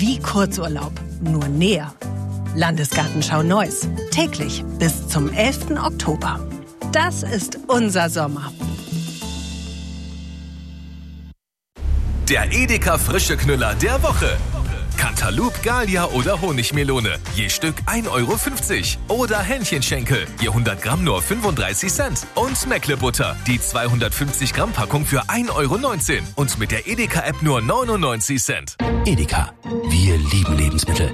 wie Kurzurlaub, nur näher. Landesgartenschau Neuss. Täglich bis zum 11. Oktober. Das ist unser Sommer. Der Edeka frische Knüller der Woche. Cantaloupe, Gallia oder Honigmelone. Je Stück 1,50 €. Oder Hähnchenschenkel. Je 100 Gramm nur 35 Cent. Und Meckle-Butter. Die 250 Gramm Packung für 1,19 €. Und mit der Edeka-App nur 99 Cent. Edeka. Wir lieben Lebensmittel.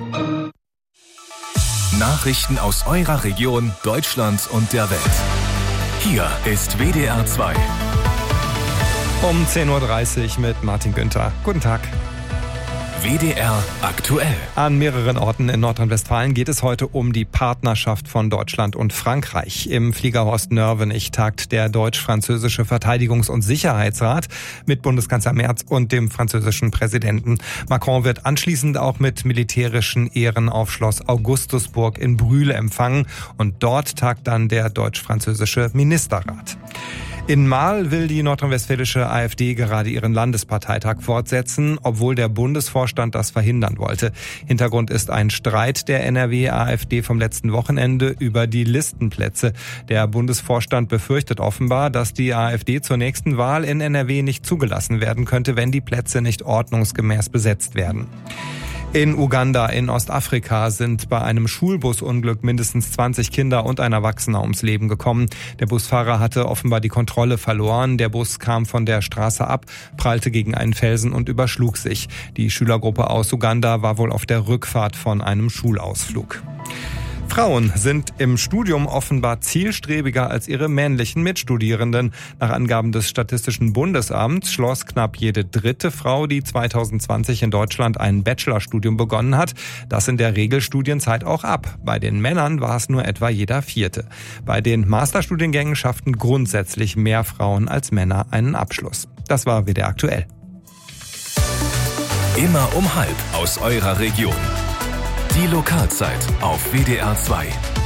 Nachrichten aus eurer Region, Deutschland und der Welt. Hier ist WDR 2. Um 10:30 Uhr mit Martin Günther. Guten Tag. WDR aktuell. An mehreren Orten in Nordrhein-Westfalen geht es heute um die Partnerschaft von Deutschland und Frankreich. Im Fliegerhorst Nörvenich tagt der deutsch-französische Verteidigungs- und Sicherheitsrat mit Bundeskanzler Merz und dem französischen Präsidenten. Macron wird anschließend auch mit militärischen Ehren auf Schloss Augustusburg in Brühl empfangen. Und dort tagt dann der deutsch-französische Ministerrat. In Marl will die nordrhein-westfälische AfD gerade ihren Landesparteitag fortsetzen, obwohl der Bundesvorstand das verhindern wollte. Hintergrund ist ein Streit der NRW-AfD vom letzten Wochenende über die Listenplätze. Der Bundesvorstand befürchtet offenbar, dass die AfD zur nächsten Wahl in NRW nicht zugelassen werden könnte, wenn die Plätze nicht ordnungsgemäß besetzt werden. In Uganda in Ostafrika sind bei einem Schulbusunglück mindestens 20 Kinder und ein Erwachsener ums Leben gekommen. Der Busfahrer hatte offenbar die Kontrolle verloren. Der Bus kam von der Straße ab, prallte gegen einen Felsen und überschlug sich. Die Schülergruppe aus Uganda war wohl auf der Rückfahrt von einem Schulausflug. Frauen sind im Studium offenbar zielstrebiger als ihre männlichen Mitstudierenden. Nach Angaben des Statistischen Bundesamts schloss knapp jede dritte Frau, die 2020 in Deutschland ein Bachelorstudium begonnen hat, das in der Regelstudienzeit auch ab. Bei den Männern war es nur etwa jeder vierte. Bei den Masterstudiengängen schafften grundsätzlich mehr Frauen als Männer einen Abschluss. Das war WDR aktuell. Immer um 12:30 aus eurer Region. Die Lokalzeit auf WDR 2.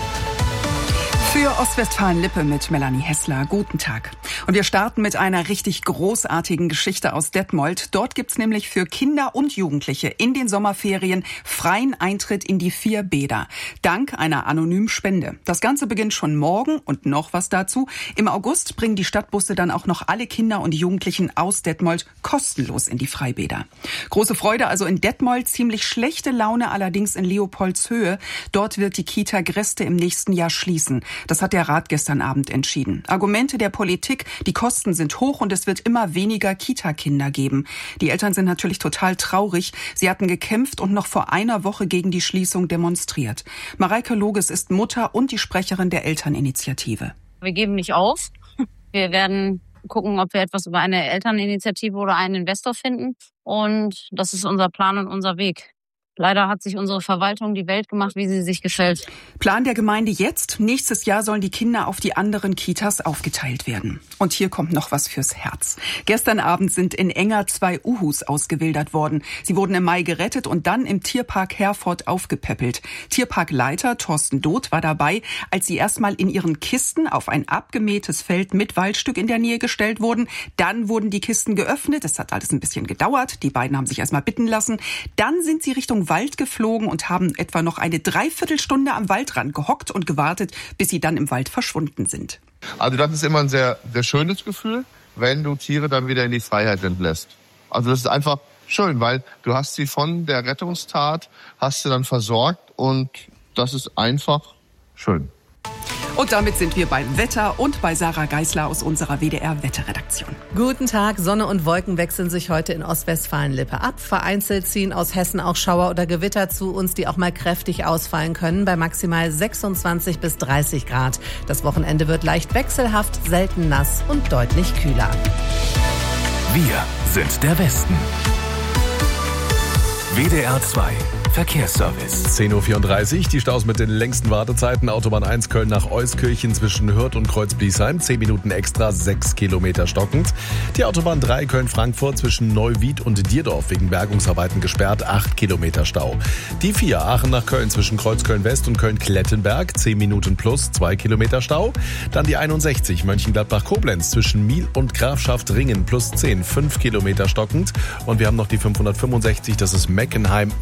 Für Ostwestfalen-Lippe mit Melanie Hessler. Guten Tag. Und wir starten mit einer richtig großartigen Geschichte aus Detmold. Dort gibt's nämlich für Kinder und Jugendliche in den Sommerferien freien Eintritt in die 4 Bäder. Dank einer anonymen Spende. Das Ganze beginnt schon morgen und noch was dazu. Im August bringen die Stadtbusse dann auch noch alle Kinder und Jugendlichen aus Detmold kostenlos in die Freibäder. Große Freude also in Detmold, ziemlich schlechte Laune allerdings in Leopoldshöhe. Dort wird die Kita Greste im nächsten Jahr schließen. Das hat der Rat gestern Abend entschieden. Argumente der Politik, die Kosten sind hoch und es wird immer weniger Kita-Kinder geben. Die Eltern sind natürlich total traurig. Sie hatten gekämpft und noch vor einer Woche gegen die Schließung demonstriert. Mareike Loges ist Mutter und die Sprecherin der Elterninitiative. Wir geben nicht auf. Wir werden gucken, ob wir etwas über eine Elterninitiative oder einen Investor finden. Und das ist unser Plan und unser Weg. Leider hat sich unsere Verwaltung die Welt gemacht, wie sie sich gefällt. Plan der Gemeinde jetzt. Nächstes Jahr sollen die Kinder auf die anderen Kitas aufgeteilt werden. Und hier kommt noch was fürs Herz. Gestern Abend sind in Enger 2 Uhus ausgewildert worden. Sie wurden im Mai gerettet und dann im Tierpark Herford aufgepäppelt. Tierparkleiter Thorsten Doth war dabei, als sie erstmal in ihren Kisten auf ein abgemähtes Feld mit Waldstück in der Nähe gestellt wurden. Dann wurden die Kisten geöffnet. Es hat alles ein bisschen gedauert. Die beiden haben sich erstmal bitten lassen. Dann sind sie Richtung Wald geflogen und haben etwa noch eine Dreiviertelstunde am Waldrand gehockt und gewartet, bis sie dann im Wald verschwunden sind. Also das ist immer ein sehr, sehr schönes Gefühl, wenn du Tiere dann wieder in die Freiheit entlässt. Also das ist einfach schön, weil du hast sie von der Rettungstat, hast sie dann versorgt und das ist einfach schön. Und damit sind wir beim Wetter und bei Sarah Geisler aus unserer WDR-Wetterredaktion. Guten Tag. Sonne und Wolken wechseln sich heute in Ostwestfalen-Lippe ab. Vereinzelt ziehen aus Hessen auch Schauer oder Gewitter zu uns, die auch mal kräftig ausfallen können, bei maximal 26 bis 30 Grad. Das Wochenende wird leicht wechselhaft, selten nass und deutlich kühler. Wir sind der Westen. WDR 2 Verkehrsservice. 10:34 Uhr, die Staus mit den längsten Wartezeiten. Autobahn 1 Köln nach Euskirchen zwischen Hürth und Kreuz-Bliesheim. 10 Minuten extra, 6 Kilometer stockend. Die Autobahn 3 Köln-Frankfurt zwischen Neuwied und Dierdorf wegen Bergungsarbeiten gesperrt. 8 Kilometer Stau. Die 4 Aachen nach Köln zwischen Kreuzköln-West und Köln-Klettenberg. 10 Minuten plus, 2 Kilometer Stau. Dann die 61 Mönchengladbach-Koblenz zwischen Miel und Grafschaft Ringen plus 10, 5 Kilometer stockend. Und wir haben noch die 565, das ist Meckenheim